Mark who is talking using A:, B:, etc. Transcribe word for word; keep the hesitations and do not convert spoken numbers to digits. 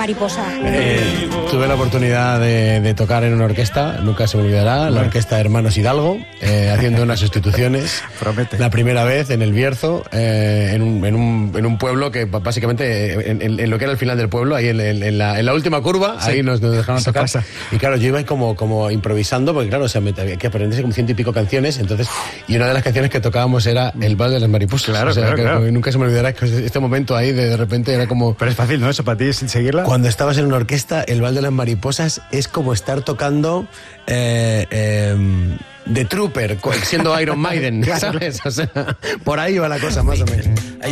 A: mariposa?
B: Eh, tuve la oportunidad de, de tocar en una orquesta, nunca se me olvidará, la orquesta de Hermanos Hidalgo, eh, haciendo unas sustituciones.
C: Promete.
B: La primera vez en el Bierzo, eh, en, un, en, un, en un pueblo que básicamente, en, en, en lo que era el final del pueblo, ahí en, en, en, la, en la última curva, sí, ahí nos, nos dejaron tocar. Pasa. Y claro, yo iba como, como improvisando, porque claro, o sea, me, había que aprenderse como ciento y pico canciones, entonces, y una de las canciones que tocábamos era El Vals de las Mariposas.
C: Claro,
B: o sea,
C: claro,
B: que,
C: claro.
B: Nunca se me olvidará que este momento ahí de, de repente era como...
C: Pero es fácil, ¿no? Eso para ti es seguirla.
B: Cuando estabas en una orquesta, El Vals de las Mariposas es como estar tocando eh, eh, The Trooper, siendo Iron Maiden, ¿sabes? O sea, por ahí va la cosa, más o menos.